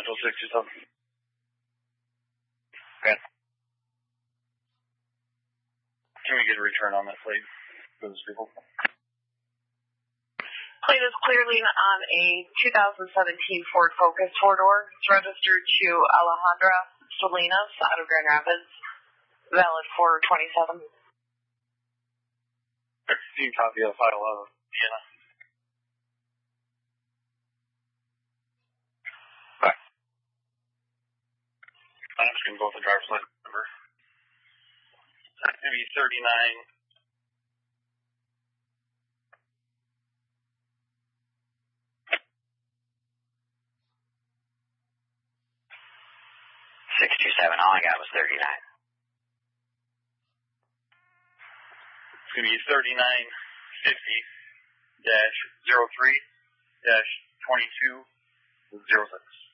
Central 67. Okay. Can we get a return on that plate for those people? Plate is clearly on a 2017 Ford Focus four-door. It's registered to Alejandra Salinas out of Grand Rapids. Valid for 27. You can copy a file out of Vienna. Bye. I'm just going to go with the driver's license number. That's going to be 39. 627. All I got was 39. It's going to be 3950-03-2206.